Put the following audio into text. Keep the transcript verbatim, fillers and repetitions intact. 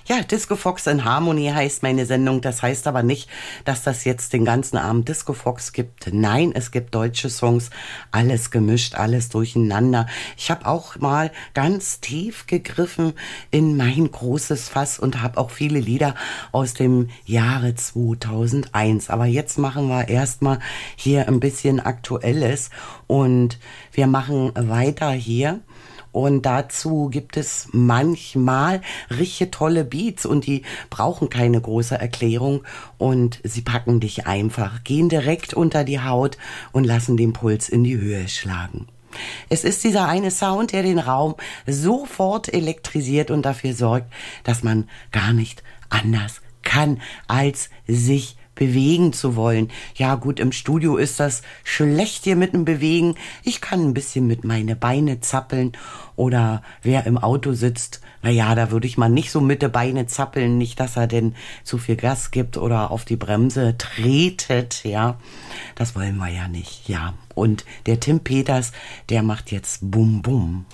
Ja, Disco Fox in Harmony heißt meine Sendung. Das heißt aber nicht, dass das jetzt den ganzen Abend Disco Fox gibt. Nein, es gibt deutsche Songs. Alles gemischt, alles durcheinander. Ich habe auch mal ganz tief gegriffen in mein großes Fass und habe auch viele Lieder aus dem Jahre zweitausendeins. Aber jetzt machen wir erstmal hier ein bisschen Aktuelles und wir machen weiter hier. Und dazu gibt es manchmal richtig tolle Beats und die brauchen keine große Erklärung und sie packen dich einfach, gehen direkt unter die Haut und lassen den Puls in die Höhe schlagen. Es ist dieser eine Sound, der den Raum sofort elektrisiert und dafür sorgt, dass man gar nicht anders kann, als sich bewegen zu wollen. Ja gut, im Studio ist das schlecht hier mit dem Bewegen. Ich kann ein bisschen mit meine Beine zappeln oder wer im Auto sitzt, naja, da würde ich mal nicht so mit den Beine zappeln, nicht, dass er denn zu viel Gas gibt oder auf die Bremse tretet, ja. Das wollen wir ja nicht, ja. Und der Tim Peters, der macht jetzt Bum Bum.